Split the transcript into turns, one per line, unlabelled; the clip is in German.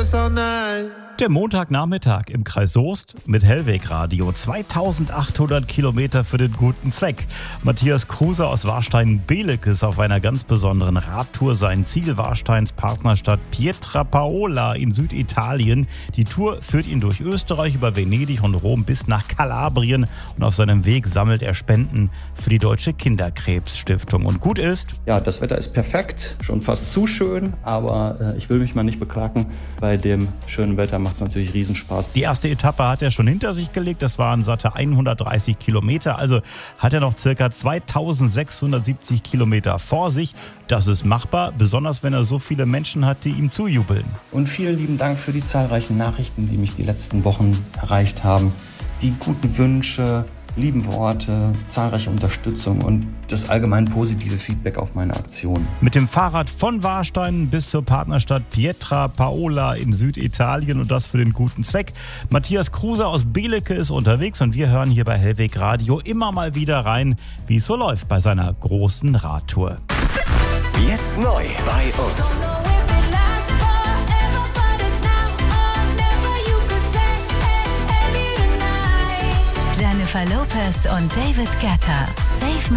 this all night.
Der Montagnachmittag im Kreis Soest mit Hellweg Radio. 2800 Kilometer für den guten Zweck. Matthias Kruse aus Warstein-Beelek ist auf einer ganz besonderen Radtour. Sein Ziel Warsteins Partnerstadt Pietrapaola in Süditalien. Die Tour führt ihn durch Österreich, über Venedig und Rom bis nach Kalabrien. Und auf seinem Weg sammelt er Spenden für die Deutsche Kinderkrebsstiftung. Und gut ist...
Ja, das Wetter ist perfekt, schon fast zu schön, aber ich will mich mal nicht beklagen. Bei dem schönen Wetter macht es natürlich Riesenspaß.
Die erste Etappe hat er schon hinter sich gelegt. Das waren satte 130 Kilometer. Also hat er noch circa 2670 Kilometer vor sich. Das ist machbar, besonders wenn er so viele Menschen hat, die ihm zujubeln.
Und vielen lieben Dank für die zahlreichen Nachrichten, die mich die letzten Wochen erreicht haben. Die guten Wünsche, lieben Worte, zahlreiche Unterstützung und das allgemein positive Feedback auf meine Aktion.
Mit dem Fahrrad von Warstein bis zur Partnerstadt Pietrapaola in Süditalien und das für den guten Zweck. Matthias Kruse aus Beeleke ist unterwegs und wir hören hier bei Hellweg Radio immer mal wieder rein, wie es so läuft bei seiner großen Radtour.
Jetzt neu bei uns.
Jennifer Lopez und David Guetta. Save Me.